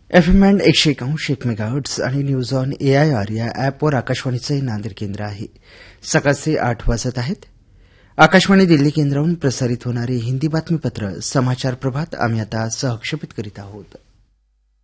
FM band 101 megahertz आणि news on AIR या ॲपवर आकाशवाणीचं नांदेड केंद्र आहे. सकाळचे 8 वाजत आहेत. आकाशवाणी दिल्ली केंद्रावरून प्रसारित होणारे हिंदी बातमीपत्र समाचार प्रभात आम्ही आता सहक्षेपित करीत आहोत.